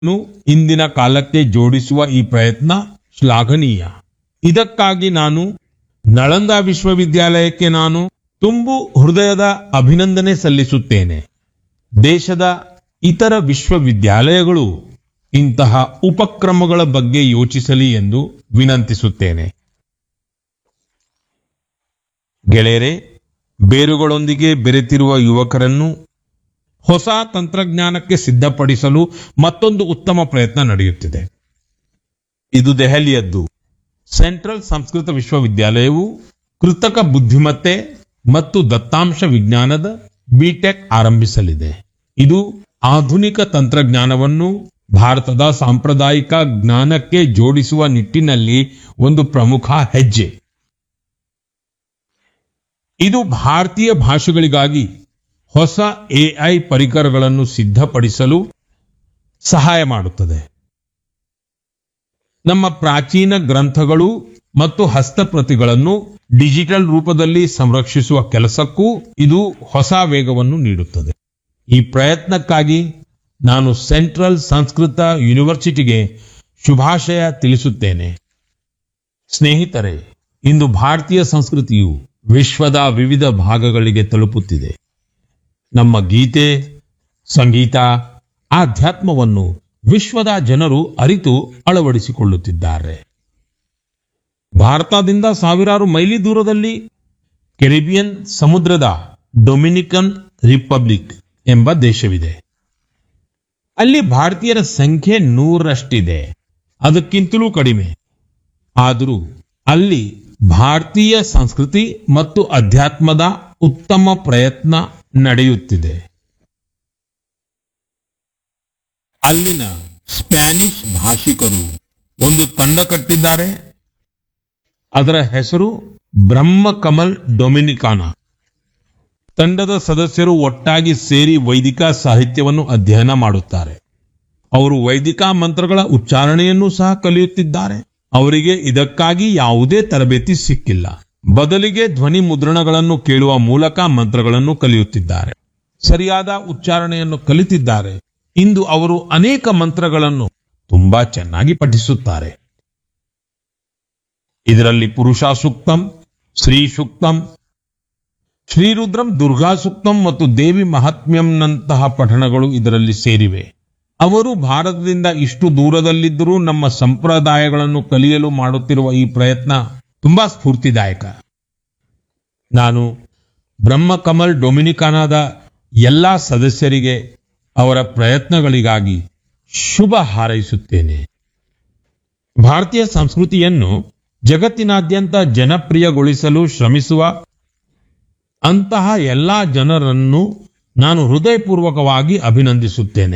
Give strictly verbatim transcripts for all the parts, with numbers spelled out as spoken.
ಇಂದಿನ ಕಾಲಕ್ಕೆ ಜೋಡಿಸುವ ಈ ಪ್ರಯತ್ನ ಶ್ಲಾಘನೀಯ. ಇದಕ್ಕಾಗಿ ನಾನು ನಳಂದ ವಿಶ್ವವಿದ್ಯಾಲಯಕ್ಕೆ ನಾನು ತುಂಬು ಹೃದಯದ ಅಭಿನಂದನೆ ಸಲ್ಲಿಸುತ್ತೇನೆ. ದೇಶದ ಇತರ ವಿಶ್ವವಿದ್ಯಾಲಯಗಳು ಇಂತಹ ಉಪಕ್ರಮಗಳ ಬಗ್ಗೆ ಯೋಚಿಸಲಿ ಎಂದು ವಿನಂತಿಸುತ್ತೇನೆ. ಗೆಳೆಯರೇ, ಬೇರುಗಳೊಂದಿಗೆ ಬೆರೆತಿರುವ ಯುವಕರನ್ನು ಹೊಸ ತಂತ್ರಜ್ಞಾನಕ್ಕೆ ಸಿದ್ಧಪಡಿಸಲು ಮತ್ತೊಂದು ಉತ್ತಮ ಪ್ರಯತ್ನ ನಡೆಯುತ್ತಿದೆ. ಇದು ದೆಹಲಿಯದ್ದು. ಸೆಂಟ್ರಲ್ ಸಂಸ್ಕೃತ ವಿಶ್ವವಿದ್ಯಾಲಯವು ಕೃತಕ ಬುದ್ಧಿಮತ್ತೆ ಮತ್ತು ದತ್ತಾಂಶ ವಿಜ್ಞಾನದ ಬಿಟೆಕ್ ಆರಂಭಿಸಲಿದೆ. ಇದು ಆಧುನಿಕ ತಂತ್ರಜ್ಞಾನವನ್ನು ಭಾರತದ ಸಾಂಪ್ರದಾಯಿಕ ಜ್ಞಾನಕ್ಕೆ ಜೋಡಿಸುವ ನಿಟ್ಟಿನಲ್ಲಿ ಒಂದು ಪ್ರಮುಖ ಹೆಜ್ಜೆ. ಇದು ಭಾರತೀಯ ಭಾಷೆಗಳಿಗಾಗಿ ಹೊಸ ಎಐ ಪರಿಕರಗಳನ್ನು ಸಿದ್ಧಪಡಿಸಲು ಸಹಾಯ ಮಾಡುತ್ತದೆ. ನಮ್ಮ ಪ್ರಾಚೀನ ಗ್ರಂಥಗಳು ಮತ್ತು ಹಸ್ತಪ್ರತಿಗಳನ್ನು ಡಿಜಿಟಲ್ ರೂಪದಲ್ಲಿ ಸಂರಕ್ಷಿಸುವ ಕೆಲಸಕ್ಕೂ ಇದು ಹೊಸ ವೇಗವನ್ನು ನೀಡುತ್ತದೆ. ಈ ಪ್ರಯತ್ನಕ್ಕಾಗಿ ನಾನು ಸೆಂಟ್ರಲ್ ಸಂಸ್ಕೃತ ಯೂನಿವರ್ಸಿಟಿಗೆ ಶುಭಾಶಯ ತಿಳಿಸುತ್ತೇನೆ. ಸ್ನೇಹಿತರೆ, ಇಂದು ಭಾರತೀಯ ಸಂಸ್ಕೃತಿಯು ವಿಶ್ವದ ವಿವಿಧ ಭಾಗಗಳಿಗೆ ತಲುಪುತ್ತಿದೆ. ನಮ್ಮ ಗೀತೆ, ಸಂಗೀತ, ಆಧ್ಯಾತ್ಮವನ್ನು ವಿಶ್ವದ ಜನರು ಅರಿತು ಅಳವಡಿಸಿಕೊಳ್ಳುತ್ತಿದ್ದಾರೆ. ಭಾರತದಿಂದ ಸಾವಿರಾರು ಮೈಲಿ ದೂರದಲ್ಲಿ ಕೆರಿಬಿಯನ್ ಸಮುದ್ರದ ಡೊಮಿನಿಕನ್ ರಿಪಬ್ಲಿಕ್ ಎಂಬ ದೇಶವಿದೆ. ಅಲ್ಲಿ ಭಾರತೀಯರ ಸಂಖ್ಯೆ ನೂರರಷ್ಟಿದೆ, ಅದಕ್ಕಿಂತಲೂ ಕಡಿಮೆ. ಆದರೂ ಅಲ್ಲಿ ಭಾರತೀಯ ಸಂಸ್ಕೃತಿ ಮತ್ತು ಅಧ್ಯಾತ್ಮದ ಉತ್ತಮ ಪ್ರಯತ್ನ ನಡೆಯುತ್ತಿದೆ. ಅಲ್ಲಿನ ಸ್ಪ್ಯಾನಿಷ್ ಭಾಷಿಕರು ಒಂದು ತಂಡ ಕಟ್ಟಿದ್ದಾರೆ. ಅದರ ಹೆಸರು ಬ್ರಹ್ಮ ಕಮಲ್ ಡೊಮಿನಿಕಾನಾ. ತಂಡದ ಸದಸ್ಯರು ಒಟ್ಟಾಗಿ ಸೇರಿ ವೈದಿಕ ಸಾಹಿತ್ಯವನ್ನು ಅಧ್ಯಯನ ಮಾಡುತ್ತಾರೆ. ಅವರು ವೈದಿಕ ಮಂತ್ರಗಳ ಉಚ್ಚಾರಣೆಯನ್ನು ಸಹ ಕಲಿಯುತ್ತಿದ್ದಾರೆ. ಅವರಿಗೆ ಇದಕ್ಕಾಗಿ ಯಾವುದೇ ತರಬೇತಿ ಸಿಕ್ಕಿಲ್ಲ. ಬದಲಿಗೆ ಧ್ವನಿ ಮುದ್ರಣಗಳನ್ನು ಕೇಳುವ ಮೂಲಕ ಮಂತ್ರಗಳನ್ನು ಕಲಿಯುತ್ತಿದ್ದಾರೆ. ಸರಿಯಾದ ಉಚ್ಚಾರಣೆಯನ್ನು ಕಲಿತಿದ್ದಾರೆ. ಇಂದು ಅವರು ಅನೇಕ ಮಂತ್ರಗಳನ್ನು ತುಂಬಾ ಚೆನ್ನಾಗಿ ಪಠಿಸುತ್ತಾರೆ. ಇದರಲ್ಲಿ ಪುರುಷ ಸೂಕ್ತಂ, ಶ್ರೀ ಸೂಕ್ತಂ, ಶ್ರೀರುದ್ರಂ, ದುರ್ಗಾ ಸೂಕ್ತಂ ಮತ್ತು ದೇವಿ ಮಹಾತ್ಮ್ಯಂನಂತಹ ಪಠಣಗಳು ಇದರಲ್ಲಿ ಸೇರಿವೆ. ಅವರು ಭಾರತದಿಂದ ಇಷ್ಟು ದೂರದಲ್ಲಿದ್ದರೂ ನಮ್ಮ ಸಂಪ್ರದಾಯಗಳನ್ನು ಕಲಿಯಲು ಮಾಡುತ್ತಿರುವ ಈ ಪ್ರಯತ್ನ ತುಂಬಾ ಸ್ಫೂರ್ತಿದಾಯಕ. ನಾನು ಬ್ರಹ್ಮ ಕಮಲ್ ಡೊಮಿನಿಕಾನಾದ ಎಲ್ಲಾ ಸದಸ್ಯರಿಗೆ ಅವರ ಪ್ರಯತ್ನಗಳಿಗಾಗಿ ಶುಭ ಹಾರೈಸುತ್ತೇನೆ. ಭಾರತೀಯ ಸಂಸ್ಕೃತಿಯನ್ನು ಜಗತ್ತಿನಾದ್ಯಂತ ಜನಪ್ರಿಯಗೊಳಿಸಲು ಶ್ರಮಿಸುವ ಅಂತಹ ಎಲ್ಲಾ ಜನರನ್ನು ನಾನು ಹೃದಯಪೂರ್ವಕವಾಗಿ ಅಭಿನಂದಿಸುತ್ತೇನೆ.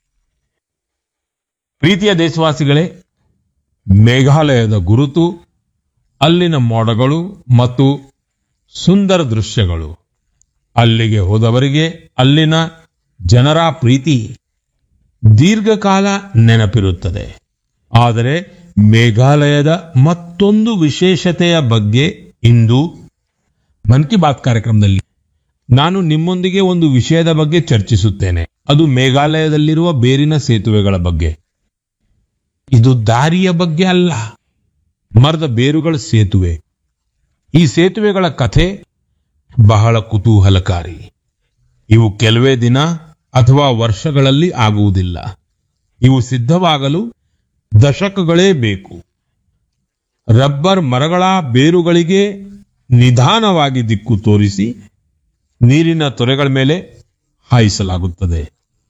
ಪ್ರೀತಿಯ ದೇಶವಾಸಿಗಳೇ, ಮೇಘಾಲಯದ ಗುರುತು, ಅಲ್ಲಿನ ಮೋಡಗಳು ಮತ್ತು ಸುಂದರ ದೃಶ್ಯಗಳು, ಅಲ್ಲಿಗೆ ಹೋದವರಿಗೆ ಅಲ್ಲಿನ ಜನರ ಪ್ರೀತಿ ದೀರ್ಘಕಾಲ ನೆನಪಿರುತ್ತದೆ. ಆದರೆ ಮೇಘಾಲಯದ ಮತ್ತೊಂದು ವಿಶೇಷತೆಯ ಬಗ್ಗೆ ಇಂದು ಮನ್ ಕಿ ಬಾತ್ ಕಾರ್ಯಕ್ರಮದಲ್ಲಿ ನಾನು ನಿಮ್ಮೊಂದಿಗೆ ಒಂದು ವಿಷಯದ ಬಗ್ಗೆ ಚರ್ಚಿಸುತ್ತೇನೆ. ಅದು ಮೇಘಾಲಯದಲ್ಲಿರುವ ಬೇರಿನ ಸೇತುವೆಗಳ ಬಗ್ಗೆ. ಇದು ದಾರಿಯ ಬಗ್ಗೆ ಅಲ್ಲ, ಮರದ ಬೇರುಗಳ ಸೇತುವೆ. ಈ ಸೇತುವೆಗಳ ಕಥೆ ಬಹಳ ಕುತೂಹಲಕಾರಿ. ಇವು ಕೆಲವೇ ದಿನ ಅಥವಾ ವರ್ಷಗಳಲ್ಲಿ ಆಗುವುದಿಲ್ಲ. ಇವು ಸಿದ್ಧವಾಗಲು ದಶಕಗಳೇ ಬೇಕು. ರಬ್ಬರ್ ಮರಗಳ ಬೇರುಗಳಿಗೆ ನಿಧಾನವಾಗಿ ದಿಕ್ಕು ತೋರಿಸಿ ನೀರಿನ ತೊರೆಗಳ ಮೇಲೆ ಹಾಯಿಸಲಾಗುತ್ತದೆ.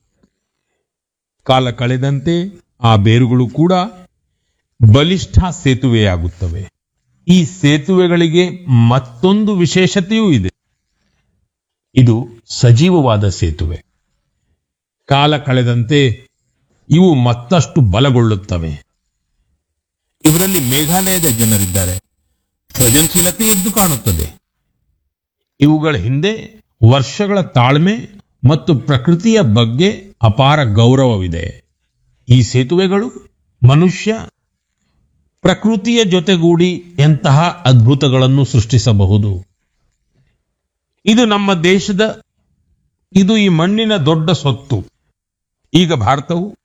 ಕಾಲ ಕಳೆದಂತೆ ಆ ಬೇರುಗಳು ಕೂಡ ಬಲಿಷ್ಠ ಸೇತುವೆಯಾಗುತ್ತವೆ. ಈ ಸೇತುವೆಗಳಿಗೆ ಮತ್ತೊಂದು ವಿಶೇಷತೆಯೂ ಇದೆ. ಇದು ಸಜೀವವಾದ ಸೇತುವೆ. ಕಾಲ ಕಳೆದಂತೆ ಇವು ಮತ್ತಷ್ಟು ಬಲಗೊಳ್ಳುತ್ತವೆ. ಇವರಲ್ಲಿ ಮೇಘಾಲಯದ ಜನರಿದ್ದಾರೆ. ಸೃಜನಶೀಲತೆ ಎದ್ದು ಕಾಣುತ್ತದೆ. ಇವುಗಳ ಹಿಂದೆ ವರ್ಷಗಳ ತಾಳ್ಮೆ ಮತ್ತು ಪ್ರಕೃತಿಯ ಬಗ್ಗೆ ಅಪಾರ ಗೌರವವಿದೆ. ಈ ಸೇತುವೆಗಳು ಮನುಷ್ಯ ಪ್ರಕೃತಿಯ ಜೊತೆಗೂಡಿ ಎಂತಹ ಅದ್ಭುತಗಳನ್ನು ಸೃಷ್ಟಿಸಬಹುದು. ಇದು ನಮ್ಮ ದೇಶದ, ಇದು ಈ ಮಣ್ಣಿನ ದೊಡ್ಡ ಸೊತ್ತು. ಈಗ ಭಾರತವು